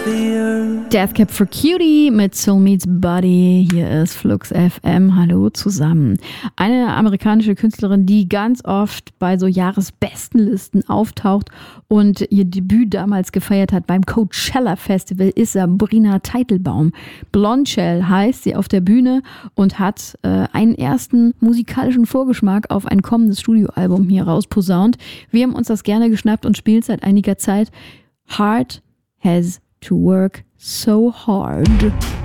Death Cab for Cutie mit Soul Meets Body. Hier ist Flux FM. Hallo zusammen. Eine amerikanische Künstlerin, die ganz oft bei so Jahresbestenlisten auftaucht und ihr Debüt damals gefeiert hat beim Coachella Festival, ist Sabrina Teitelbaum. Blondshell heißt sie auf der Bühne und hat einen ersten musikalischen Vorgeschmack auf ein kommendes Studioalbum hier rausposaunt. Wir haben uns das gerne geschnappt und spielen seit einiger Zeit. Heart has to work so hard.